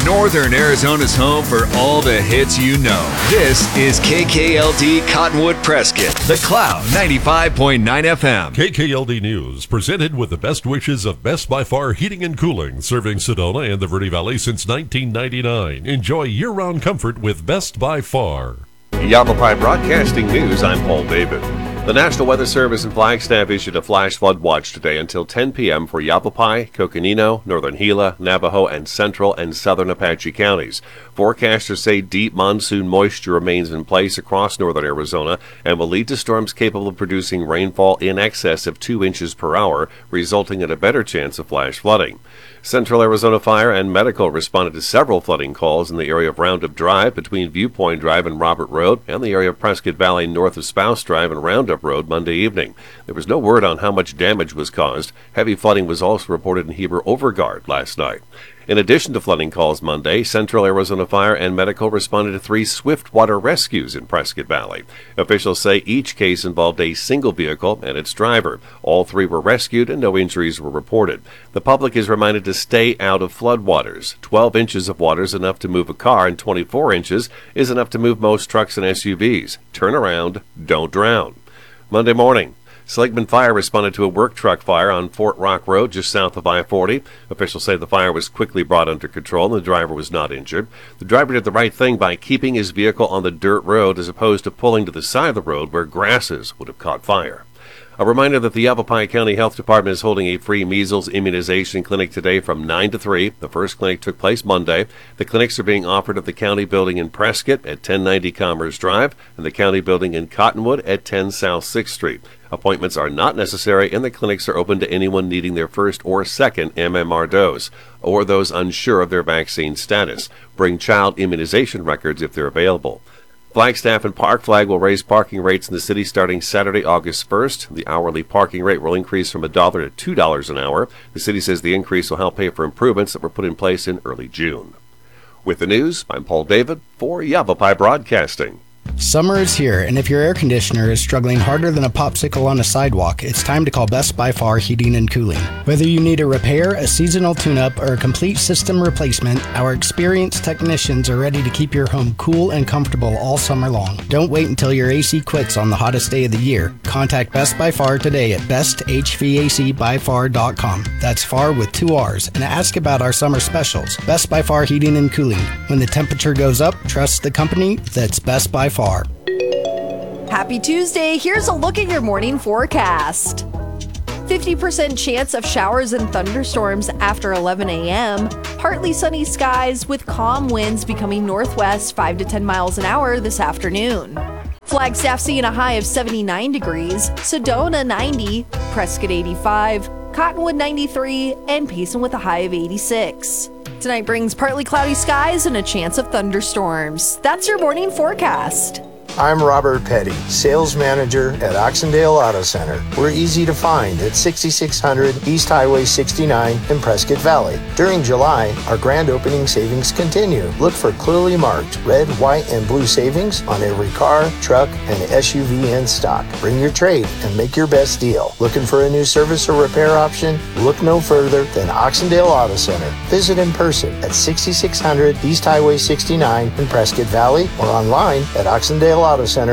Northern Arizona's home for all the hits you know. This is KKLD Cottonwood Prescott, The Cloud 95.9 FM. KKLD News, presented with the best wishes of Best by Far Heating and Cooling, serving Sedona and the Verde Valley since 1999. Enjoy year-round comfort with Best by Far. Yavapai Broadcasting News, I'm Paul David. The National Weather Service in Flagstaff issued a flash flood watch today until 10 p.m. for Yavapai, Coconino, Northern Gila, Navajo, and Central and Southern Apache counties. Forecasters say deep monsoon moisture remains in place across northern Arizona and will lead to storms capable of producing rainfall in excess of 2 inches per hour, resulting in a better chance of flash flooding. Central Arizona Fire and Medical responded to several flooding calls in the area of Roundup Drive between Viewpoint Drive and Robert Road and the area of Prescott Valley north of Spouse Drive and Roundup Road Monday evening. There was no word on how much damage was caused. Heavy flooding was also reported in Heber Overgard last night. In addition to flooding calls Monday, Central Arizona Fire and Medical responded to 3 swiftwater rescues in Prescott Valley. Officials say each case involved a single vehicle and its driver. All 3 were rescued and no injuries were reported. The public is reminded to stay out of floodwaters. 12 inches of water is enough to move a car, and 24 inches is enough to move most trucks and SUVs. Turn around, don't drown. Monday morning, Seligman Fire responded to a work truck fire on Fort Rock Road just south of I-40. Officials say the fire was quickly brought under control and the driver was not injured. The driver did the right thing by keeping his vehicle on the dirt road as opposed to pulling to the side of the road where grasses would have caught fire. A reminder that the Yavapai County Health Department is holding a free measles immunization clinic today from 9 to 3. The first clinic took place Monday. The clinics are being offered at the county building in Prescott at 1090 Commerce Drive and the county building in Cottonwood at 10 South 6th Street. Appointments are not necessary, and the clinics are open to anyone needing their first or second MMR dose, or those unsure of their vaccine status. Bring child immunization records if they're available. Flagstaff and Park Flag will raise parking rates in the city starting Saturday, August 1st. The hourly parking rate will increase from $1 to $2 an hour. The city says the increase will help pay for improvements that were put in place in early June. With the news, I'm Paul David for Yavapai Broadcasting. Summer is here, and if your air conditioner is struggling harder than a popsicle on a sidewalk, it's time to call Best by Far Heating and Cooling. Whether you need a repair, a seasonal tune-up, or a complete system replacement, our experienced technicians are ready to keep your home cool and comfortable all summer long. Don't wait until your AC quits on the hottest day of the year. Contact Best by Far today at besthvacbyfar.com. That's far with 2 R's, and ask about our summer specials. Best by Far Heating and Cooling. When the temperature goes up, trust the company that's Best by Far. Happy Tuesday. Here's a look at your morning forecast. 50% chance of showers and thunderstorms after 11 a.m. Partly sunny skies with calm winds becoming northwest 5 to 10 miles an hour this afternoon. Flagstaff seeing a high of 79 degrees, Sedona 90, Prescott 85, Cottonwood 93, and Payson with a high of 86. Tonight brings partly cloudy skies and a chance of thunderstorms. That's your morning forecast. I'm Robert Petty, sales manager at Oxendale Auto Center. We're easy to find at 6600 East Highway 69 in Prescott Valley. During July, our grand opening savings continue. Look for clearly marked red, white, and blue savings on every car, truck, and SUV in stock. Bring your trade and make your best deal. Looking for a new service or repair option? Look no further than Oxendale Auto Center. Visit in person at 6600 East Highway 69 in Prescott Valley or online at oxendaleautocenter.com.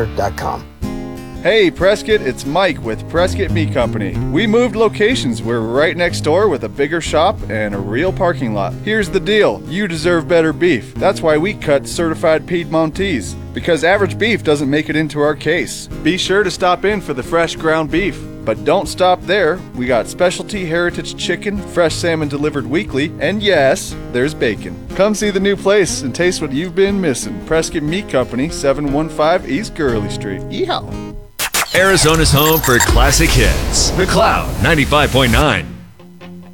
Hey Prescott, it's Mike with Prescott Meat Company. We moved locations. We're right next door with a bigger shop and a real parking lot. Here's the deal. You deserve better beef. That's why we cut certified Piedmontese, because average beef doesn't make it into our case. Be sure to stop in for the fresh ground beef. But don't stop there. We got specialty heritage chicken, fresh salmon delivered weekly, and yes, there's bacon. Come see the new place and taste what you've been missing. Prescott Meat Company, 715 East Gurley Street. Yeehaw! Arizona's home for classic hits. The Cloud 95.9.